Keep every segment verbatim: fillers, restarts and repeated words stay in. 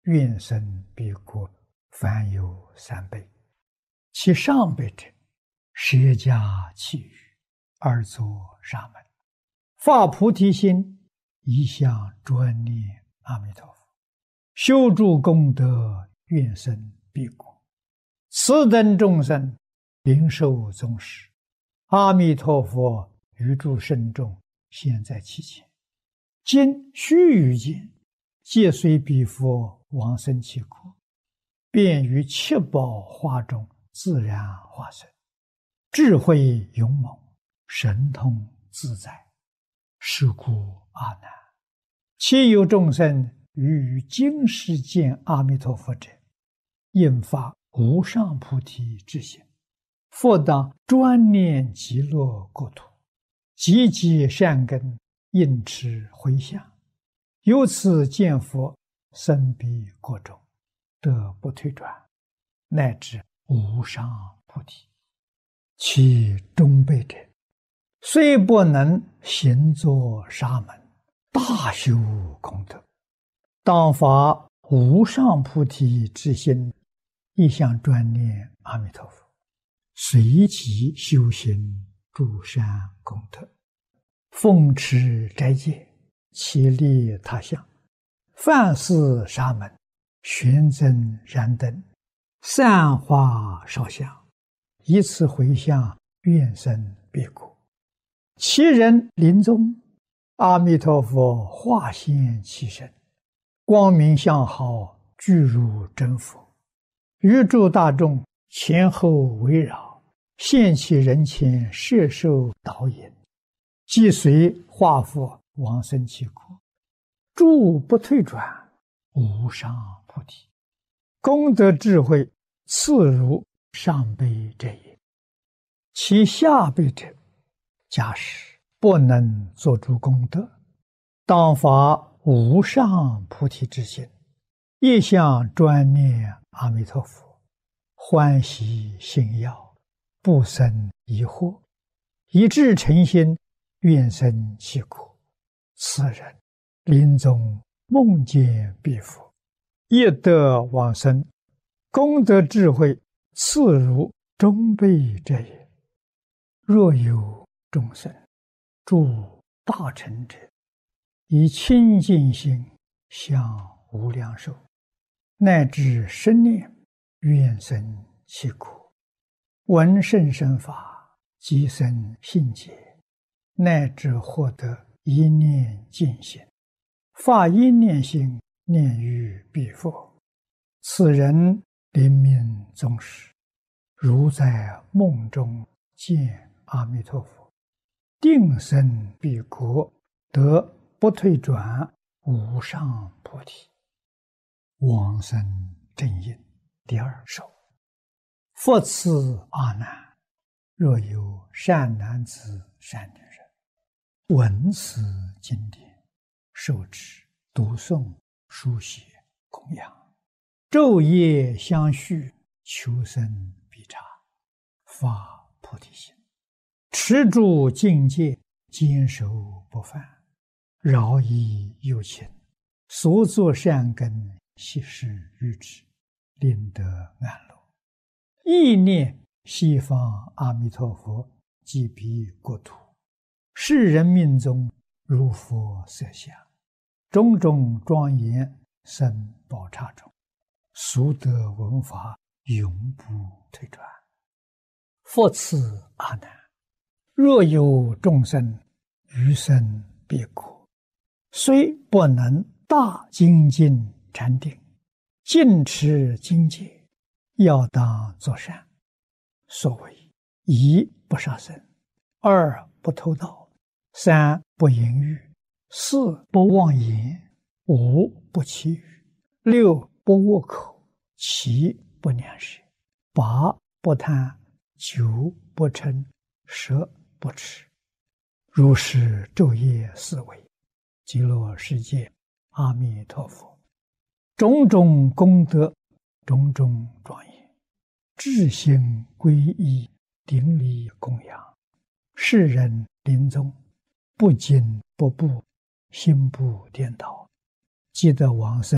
愿生彼国，凡有三辈。其上辈者，舍家弃欲，而作沙门，发菩提心，一向专念阿弥陀佛，修诸功德，愿生彼国。此等众生，灵受宗室，阿弥陀佛于诸圣众现在其前，今须臾间，皆随彼佛往生其国，便于七宝花中自然化身，智慧勇猛，神通自在。是故阿难，其有众生于今世见阿弥陀佛者，应发无上菩提之心，复当专念极乐国土，积极善根，应持回向，由此见佛，生彼国中，得不退转，乃至无上菩提。其中辈者，虽不能行作沙门，大修功德，当发无上菩提之心，一向专念阿弥陀佛，随即修行诸善功德，奉持斋戒，其利他乡，饭施沙门，玄增燃灯，散花烧香，以此回向，愿生彼国。其人临终，阿弥陀佛化现其身，光明相好，具如真佛，于诸大众前后围绕，现其人前，摄受导引，即随化佛往生其国，诸不退转，无上菩提。功德智慧次如上辈者也。其下辈者，假使不能作诸功德，当发无上菩提之心，一向专念阿弥陀佛，欢喜信要，不生疑惑，以至诚心，愿生其国。此人临终梦见彼佛，业得往生，功德智慧次如中辈者也。若有众生诸大乘者，以清净心向无量寿，乃至生念，愿生其国，闻甚深法，即生信解，乃至获得一念净心，发一念心，念于彼佛。此人临命终时，如在梦中见阿弥陀佛，定生彼国，得不退转，无上菩提。往生正因第二首。复次阿难，若有善男子善女人，闻此经典，受持读诵书写供养，昼夜相续，求生必察，发菩提心，持住境界，坚守不犯，饶益有情，所作善根，悉施于之，令得安乐。意念西方阿弥陀佛即彼国土，世人命中如佛色相，种种庄严生宝刹中，俗得闻法，永不退转。复次阿难，若有众生于生彼国，虽不能大精进禅定，尽持经戒，要当作善。所谓一不杀生，二不偷盗，三不淫欲，四不妄言，五不绮语，六不恶口，七不两舌，八不贪，九不嗔，十不痴。如是昼夜思维，极乐世界阿弥陀佛，种种功德，种种庄严，至心皈依，顶礼供养，世人临终不惊不怖，心不颠倒，即得往生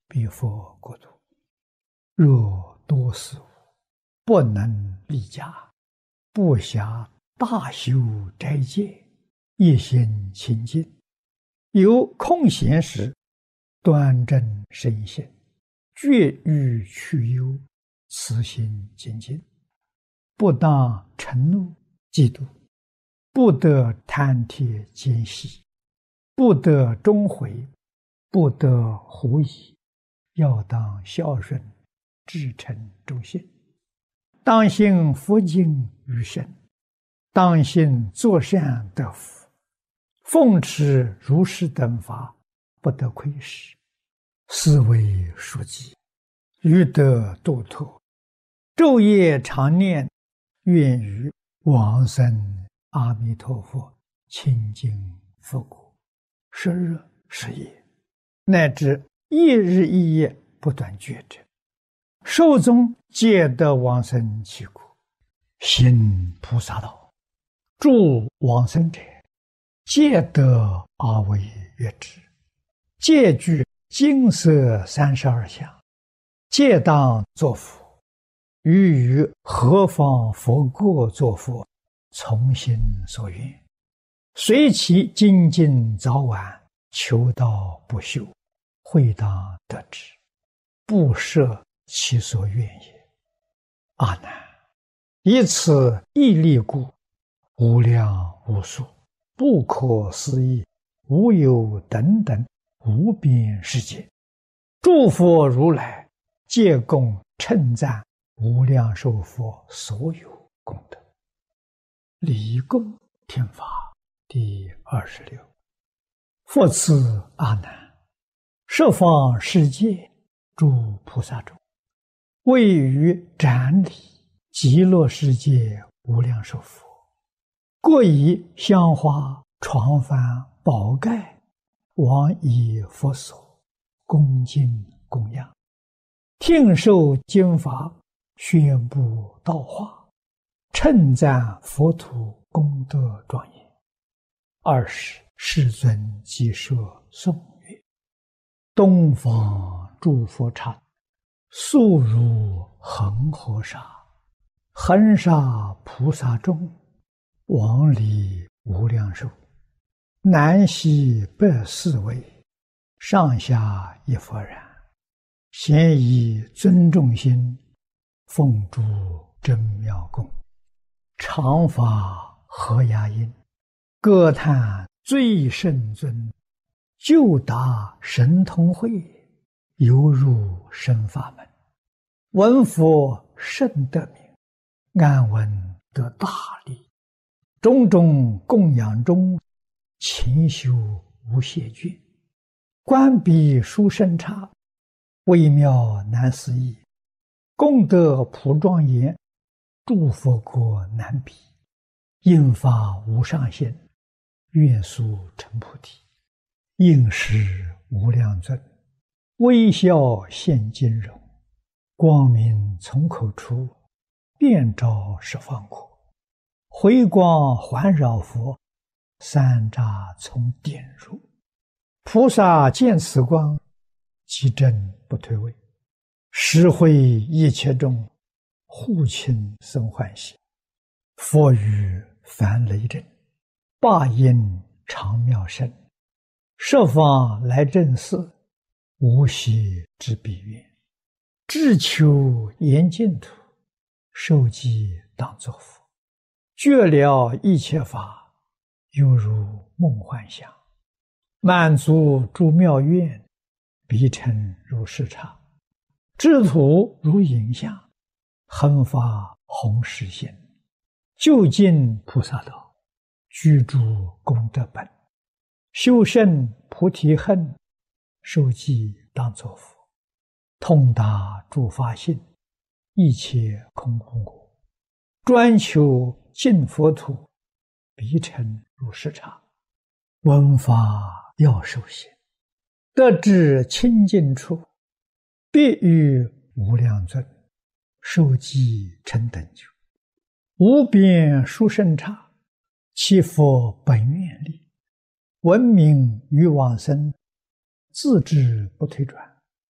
彼佛国土。若多思无，不能立家，不暇大修斋戒，一心清净，有空闲时，端正身心，绝欲去忧，慈心精进，不当嗔怒嫉妒，不得贪帖奸细，不得终悔，不得狐疑，要当孝顺，至诚忠信，当信佛经于身，当信作善得福，奉持如是等法，不得亏失，思维书记，欲得度脱，昼夜常念，愿于往生阿弥陀佛清净佛国，十日十夜，乃至一日一夜不断觉者，寿终皆得往生其国，行菩萨道，助往生者，皆得阿惟越致，皆具金色三十二相，皆当作佛，于于何方佛国作佛，从心所愿，随其精进早晚，求道不休，会当得之，不设其所愿也。阿难，以此毅力故，无量无数，不可思议，无有等等无边世界，诸佛如来皆共称赞无量寿佛所有功德。离供天法第二十六。复次阿难，十方世界诸菩萨中，位于展礼极乐世界无量寿佛，各以香花床幡宝盖往以佛所，恭敬供养，听受经法，宣布道化，称赞佛土功德庄严。二是世尊即说颂曰：东方诸佛刹，速如恒河沙，恒沙菩萨众，往礼无量寿，南西北四围，上下一佛然，咸以尊重心，奉诸真妙供，常发和雅音，歌叹最圣尊，就达神通会，犹入深法门，闻佛甚得名，安闻得大利，种种供养中，勤修无懈倦，观彼殊胜刹，微妙难思议，功德普庄严，诸佛国难比，应发无上限，愿速成菩提。应时无量尊，微笑现金容，光明从口出，遍照十方国，回光环绕佛，三匝从点入，菩萨见此光，即正不退位，实会一切众，护亲生欢喜。佛语梵雷震，霸音长妙声，十方来正寺，无息之彼愿，志求严净土，受记当作佛，觉了一切法，犹如梦幻想，满足诸妙愿，彼成如是刹，智土如影像，恒发弘誓心，究竟菩萨道，居住功德本，修胜菩提恨，受记当作佛，通达诸法性，一切空空果，专求净佛土，彼成如是刹，闻法要受行，得至清净处，必与无量尊，受记成等觉，无边殊胜刹，其佛本愿力，闻名于往生，自知不退转，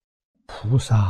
菩萨